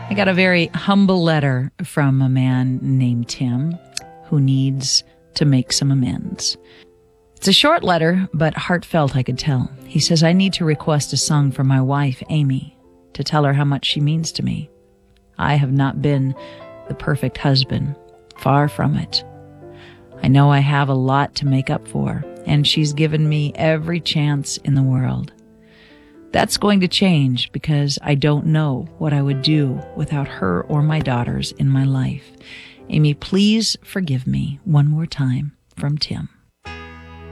I got a very humble letter from a man named Tim who needs to make some amends. It's a short letter, but heartfelt, I could tell. He says, I need to request a song for my wife, Amy, to tell her how much she means to me. I have not been the perfect husband. Far from it. I know I have a lot to make up for, and she's given me every chance in the world. That's going to change because I don't know what I would do without her or my daughters in my life. Amy, please forgive me one more time. From Tim.